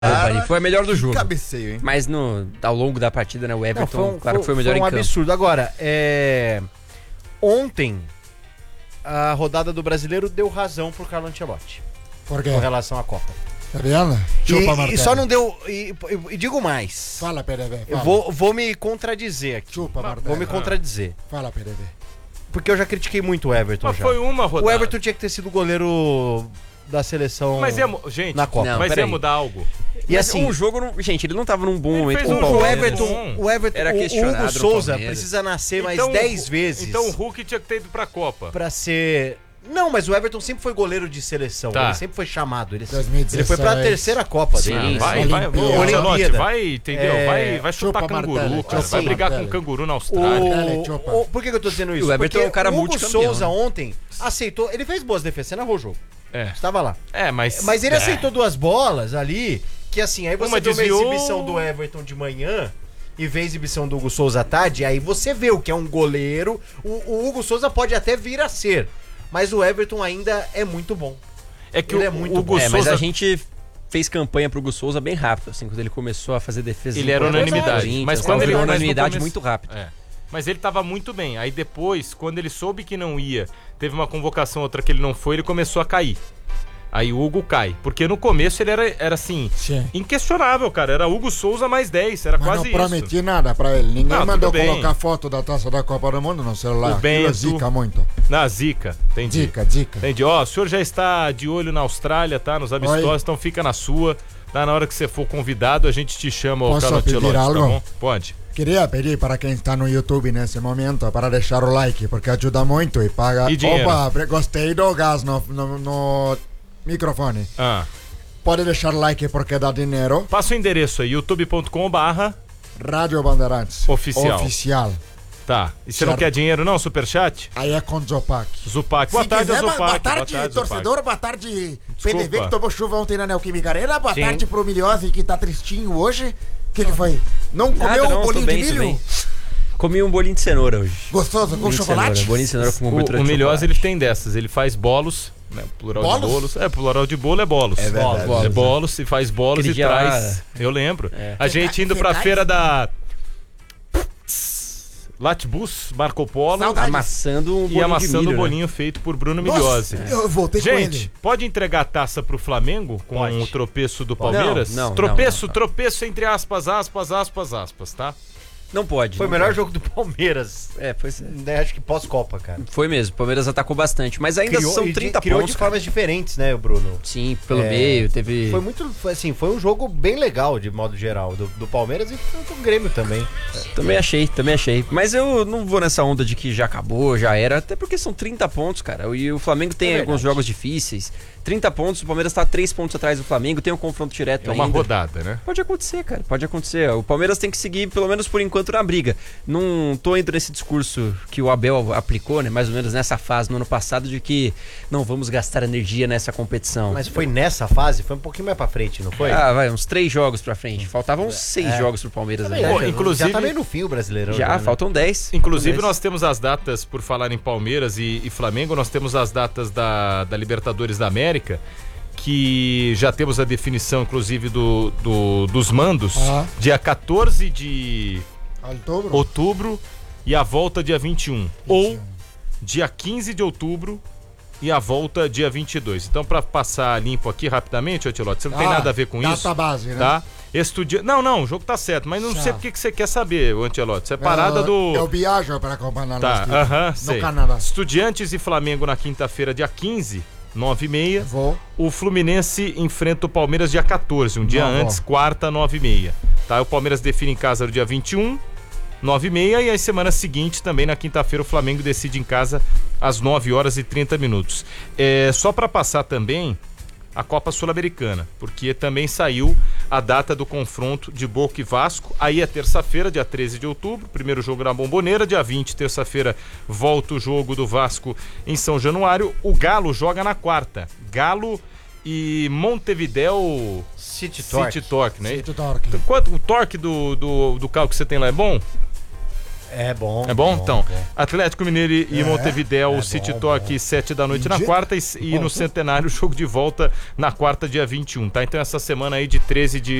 Foi a melhor do jogo. Cabeceio, hein? Mas ao longo da partida, né, o Everton, claro que foi o melhor em campo. Foi um absurdo. Agora, ontem, a rodada do Brasileiro deu razão pro Carlo Ancelotti. Por quê? Com relação à Copa. Tá vendo? E só não deu... E digo mais. Fala, PDV. Eu vou me contradizer aqui. Chupa, Martelo. Vou me contradizer. Fala, PDV. Porque eu já critiquei muito o Everton. Mas já. foi uma rodada. O Everton tinha que ter sido o goleiro da seleção gente, na Copa. Não, mas peraí. ia mudar algo. E assim, o jogo, gente, ele não tava num bom Ele momento fez com um o jogo Palmeiras. o Everton, Era o questionado Hugo no Souza Palmeiras. precisa nascer mais Então, 10 vezes. Então o Hulk tinha que ter ido pra Copa. Pra ser... Não, mas o Everton sempre foi goleiro de seleção. Tá. Ele sempre foi chamado. Ele 2016. foi pra terceira Copa dele. Sim, Vai, Olimpíada. Ancelotti, vai, entendeu? Vai chutar Chupa, canguru, Martelli. cara. Vai Assim, brigar com Martelli. canguru na Austrália. Por que eu tô dizendo isso? O Everton Porque é um cara o Hugo multicampeão, Souza né? ontem aceitou... Ele fez boas defesas, você narrou o jogo. Estava lá. Mas Ele aceitou duas bolas ali, que assim, aí você Uma vê desviou. uma exibição do Everton de manhã e vê a exibição do Hugo Souza à tarde, aí você vê o que é um goleiro. O Hugo Souza pode até vir a ser, mas o Everton ainda é muito bom. É que Ele o é muito Hugo bom. Souza... Mas a gente fez campanha pro Hugo Souza bem rápido, assim, quando ele começou a fazer defesa. Ele era unanimidade. Mas quando ele... Era mas no unanimidade começo- muito rápido. Mas ele tava muito bem. Aí depois, quando ele soube que não ia, teve uma convocação, outra que ele não foi, ele começou a cair. Aí o Hugo cai. Porque no começo ele era assim, Sim. inquestionável, cara. Era Hugo Souza mais 10, era Mas quase não isso. prometi nada pra ele. Ninguém Não, mandou tudo bem. colocar foto da taça da Copa do Mundo no celular. O Bento. Aquilo zica muito. Na zica, entendi. Dica. Entendi. Ó, o senhor já está de olho na Austrália, tá? Nos amistosos, Oi. então fica na sua. Tá? Na hora que você for convidado, a gente te chama, ô Posso Carlo pedir Ancelotti, algo? tá bom? Pode. Queria pedir para quem está no YouTube nesse momento para deixar o like, porque ajuda muito e paga. E dinheiro? Opa, gostei do gás no microfone. Pode deixar like porque dá dinheiro. Passa o endereço aí, youtube.com/. Rádio Bandeirantes. Oficial. Tá. E você não Certo. quer dinheiro não, Superchat? Aí é com Zopac. Zupac. Boa tarde, Zupac. Boa tarde, torcedor. Zupac. Boa tarde, Desculpa. PDV, que tomou chuva ontem na Neoquímica Arena. Boa Sim. tarde pro Milhose, que tá tristinho hoje. O que foi? Não comeu Nada, um tô bolinho bem, de tô milho? bem. Comi um bolinho de cenoura hoje. Gostoso, com Bolinho de chocolate? cenoura, bolinho de cenoura com cobertura O de Milhose, chocolate. ele tem dessas. Ele faz bolos, né? Plural Bolos? de bolos. Plural de bolo é bolos. É verdade. É bolos, e faz bolos Aquele e dia traz. lá- Eu lembro. É. A gente indo pra Verdade. feira da Latbus, Marco Polo, Saudades. Amassando um bolinho e amassando de milho, o bolinho feito por Bruno Nossa, Milhose. eu voltei com Gente, ele. pode entregar a taça pro Flamengo com Pode. o tropeço do Palmeiras? Não, tropeço, não. tropeço entre aspas, tá? Não pode. Foi o não melhor pode. jogo do Palmeiras. Pois é. Né, acho que pós-Copa, cara. Foi mesmo, o Palmeiras atacou bastante, mas ainda são 30 criou pontos. de formas diferentes, né, Bruno? Sim, pelo meio, teve... Foi um jogo bem legal, de modo geral, do Palmeiras e do Grêmio também. Também achei. Mas eu não vou nessa onda de que já acabou, já era, até porque são 30 pontos, cara. E o Flamengo tem verdade. alguns jogos difíceis. 30 pontos, o Palmeiras tá 3 pontos atrás do Flamengo, tem um confronto direto É uma ainda. rodada, né? Pode acontecer, cara, pode acontecer. O Palmeiras tem que seguir, pelo menos por enquanto, na briga. Não tô indo nesse discurso que o Abel aplicou, né, mais ou menos nessa fase no ano passado, de que não vamos gastar energia nessa competição. Mas foi nessa fase? Foi um pouquinho mais pra frente, não foi? Vai, uns 3 jogos pra frente. Faltavam uns 6 jogos pro Palmeiras Também, ainda. Pô, inclusive- já tá meio no fim o Brasileirão. Já, né? faltam 10. Inclusive, Faltam nós temos as datas, por falar em Palmeiras e Flamengo, nós temos as datas da Libertadores da América, que já temos a definição, inclusive, dos mandos, dia 14 de Outubro. outubro e a volta dia 21. Ou dia 15 de outubro e a volta dia 22. Então, pra passar limpo aqui rapidamente, Ancelotti, você não tem nada a ver com isso, Data base, né? tá? Não, o jogo tá certo, mas não sei porque que você quer saber, Ancelotti. Isso é parada do... Eu viajo para acompanhar Tá, no sei. Canadá. Estudiantes e Flamengo na quinta-feira, dia 15, 9h30. Vou. O Fluminense enfrenta o Palmeiras dia 14, um dia Não vou. antes, quarta, 9h30. Tá? O Palmeiras define em casa no dia 21, 9h30. E aí, semana seguinte, também na quinta-feira, o Flamengo decide em casa às 9h30. Só para passar também a Copa Sul-Americana, porque também saiu a data do confronto de Boca e Vasco. Aí é terça-feira, dia 13 de outubro, primeiro jogo na Bomboneira. Dia 20, terça-feira, volta o jogo do Vasco em São Januário. O Galo joga na quarta. Galo e Montevidéu City Torque, né? City Torque. Quanto o torque do carro que você tem lá é bom? É bom. É bom? Então, Atlético Mineiro e Montevidéu, City Talk, 7 da noite na quarta e no Centenário, jogo de volta na quarta, dia 21, tá? Então essa semana aí de 13 de